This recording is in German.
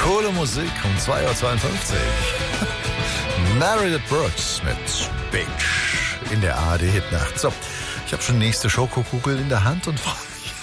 Coole Musik um 2:52 Uhr. Meredith Brooks mit Bitch in der ARD Hitnacht. So, ich habe schon nächste Schokokugel in der Hand und freue mich